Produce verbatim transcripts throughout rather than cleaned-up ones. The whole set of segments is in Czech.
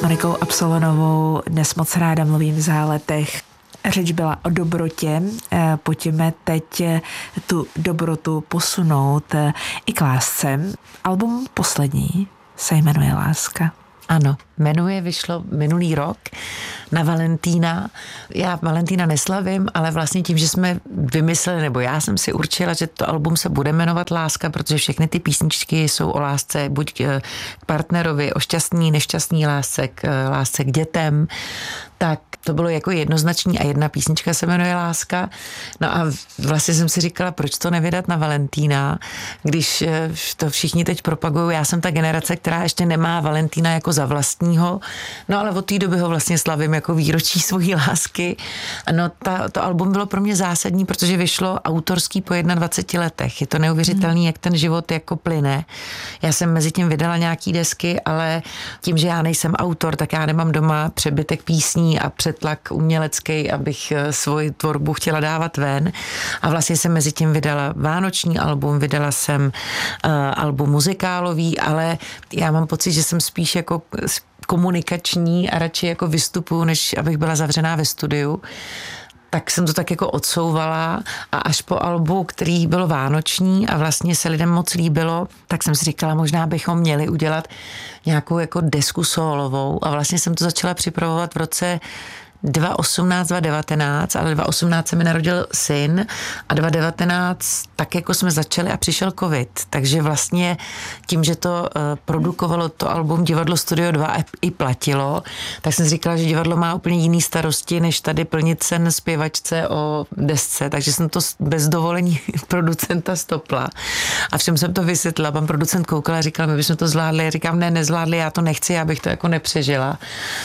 Monikou Absolonovou dnes moc ráda mluvím v Záletech. Řeč byla o dobrotě, pojďme teď tu dobrotu posunout i k lásce. Album poslední se jmenuje Láska. Ano, jmenuje, vyšlo minulý rok na Valentína. Já Valentína neslavím, ale vlastně tím, že jsme vymysleli, nebo já jsem si určila, že to album se bude jmenovat Láska, protože všechny ty písničky jsou o lásce, buď k partnerovi, o šťastný, nešťastný lásce, k lásce k dětem, tak to bylo jako jednoznačný a jedna písnička se jmenuje Láska. No a vlastně jsem si říkala, proč to nevydat na Valentína, když to všichni teď propagují. Já jsem ta generace, která ještě nemá Valentína jako za vlastního, no ale od té doby ho vlastně slavím jako výročí svojí lásky. No ta, to album bylo pro mě zásadní, protože vyšlo autorský po dvaceti jedné letech. Je to neuvěřitelný, hmm. jak ten život jako plyne. Já jsem mezi tím vydala nějaký desky, ale tím, že já nejsem autor, tak já nemám doma přebytek písní a přetlak umělecký, abych svoji tvorbu chtěla dávat ven. A vlastně jsem mezi tím vydala vánoční album, vydala jsem uh, album muzikálový, ale já mám pocit, že jsem spíš jako komunikační a radši jako vystupuju, než abych byla zavřená ve studiu. Tak jsem to tak jako odsouvala a až po albu, který bylo vánoční a vlastně se lidem moc líbilo, tak jsem si říkala, možná bychom měli udělat nějakou jako desku sólovou a vlastně jsem to začala připravovat v roce dva osmnáct, dva devatenáct, ale dva osmnáct se mi narodil syn a dva devatenáct tak jako jsme začali a přišel covid. Takže vlastně tím, že to uh, produkovalo to album Divadlo Studio dva i platilo, tak jsem si říkala, že divadlo má úplně jiný starosti, než tady plnit sen zpěvačce o desce, takže jsem to bez dovolení producenta stopla. A všem jsem to vysvětlila, pan producent koukal a říkal, my bychom to zvládli. Já říkám, ne, nezvládli, já to nechci, já bych to jako nepřežila.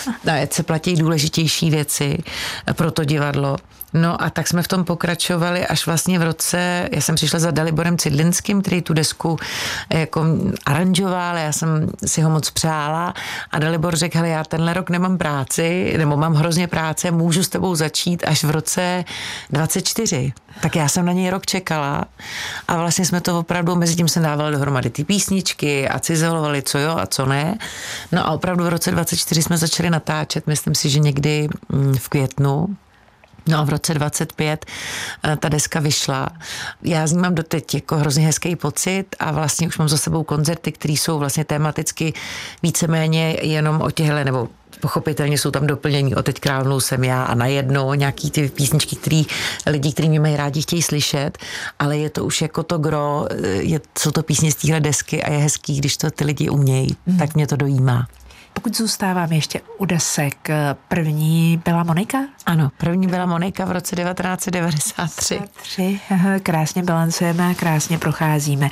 A ať se platí důležitější věci pro to divadlo. No a tak jsme v tom pokračovali až vlastně v roce, já jsem přišla za Daliborem Cidlinským, který tu desku jako aranžoval, já jsem si ho moc přála a Dalibor řekl, hele, já tenhle rok nemám práci, nebo mám hrozně práce, můžu s tebou začít až v roce dvacet čtyři. Tak já jsem na něj rok čekala a vlastně jsme to opravdu, mezi tím jsem dávala dohromady ty písničky a cizelovali, co jo a co ne. No a opravdu v roce dvacet čtyři jsme začali natáčet, myslím si, že někdy v květnu. No a v roce dvacet pět ta deska vyšla. Já z ní mám doteď jako hrozně hezký pocit a vlastně už mám za sebou koncerty, které jsou vlastně tematicky víceméně jenom o těhle, nebo pochopitelně jsou tam doplnění o Teď královnou jsem já a najednou nějaký ty písničky, který lidi, kteří mě mají rádi, chtějí slyšet, ale je to už jako to gro, je, jsou to písně z téhle desky a je hezký, když to ty lidi umějí, mm. tak mě to dojímá. Pokud zůstávám ještě u desek, první byla Monika? Ano, první byla Monika v roce devatenáct set devadesát tři. Tři, krásně balancujeme a krásně procházíme.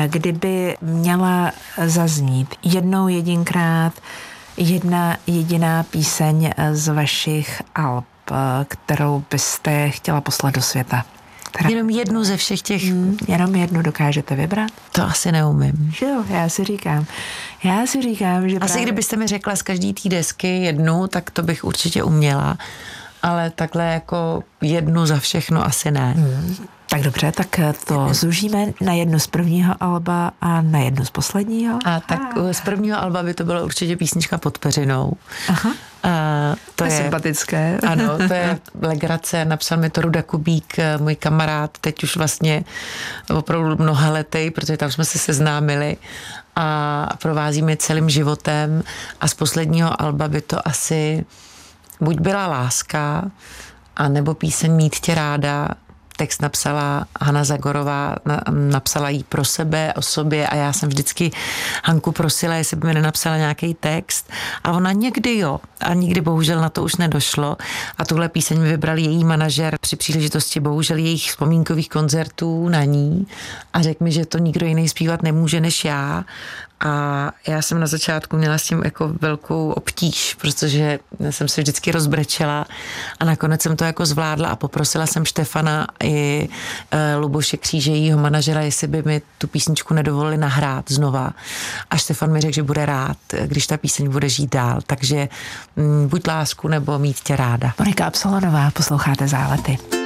Kdyby měla zaznít jednou jedinkrát jedna jediná píseň z vašich alb, kterou byste chtěla poslat do světa? Která... Jenom jednu ze všech těch... Hmm, jenom jednu dokážete vybrat? To asi neumím. Že jo, já si říkám. Já si říkám, že Asi právě... kdybyste mi řekla z každý té desky jednu, tak to bych určitě uměla. Ale takhle jako jednu za všechno asi ne. Hmm. Tak dobře, tak to zužíme na jednu z prvního alba a na jednu z posledního. A tak a... z prvního alba by to byla určitě písnička Pod peřinou. Aha. A to je sympatické. Ano, to je legrace, napsal mi to Ruda Kubík, můj kamarád, teď už vlastně opravdu mnoha letej, protože tam jsme se seznámili a provází mě celým životem a z posledního alba by to asi buď byla Láska, a nebo píseň Mít tě ráda. Text napsala Hana Zagorová, na, napsala jí pro sebe, o sobě a já jsem vždycky Hanku prosila, jestli by mi nenapsala nějaký text a ona někdy jo a nikdy bohužel na to už nedošlo a tuhle píseň mi vybral její manažer při příležitosti bohužel jejich vzpomínkových koncertů na ní a řekl mi, že to nikdo jiný zpívat nemůže než já. A já jsem na začátku měla s tím jako velkou obtíž, protože jsem se vždycky rozbrečela a nakonec jsem to jako zvládla a poprosila jsem Štefana i e, Luboše Kříže, jejího manažera, jestli by mi tu písničku nedovolili nahrát znova. A Štefan mi řekl, že bude rád, když ta píseň bude žít dál. Takže m, buď Lásku nebo Mít tě ráda. Monika Absolonová, posloucháte Zálety.